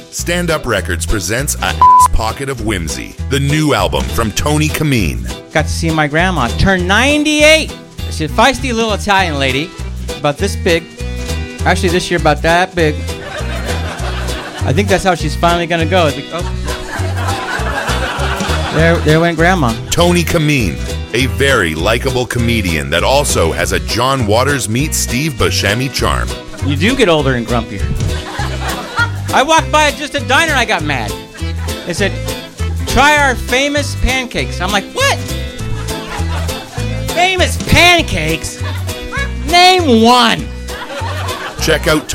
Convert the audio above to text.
Stand Up Records presents a pocket of whimsy, the new album from Tony Kameen. Got to see my grandma turn 98. She's a feisty little Italian lady, about this big. Actually, this year about that big. I think that's how she's finally gonna go. There went Grandma. Tony Kameen, a very likable comedian that also has a John Waters meets Steve Buscemi charm. You do get older and grumpier. I walked by just a diner, I got mad. They said, try our famous pancakes. I'm like, what? Famous pancakes? Name one. Check out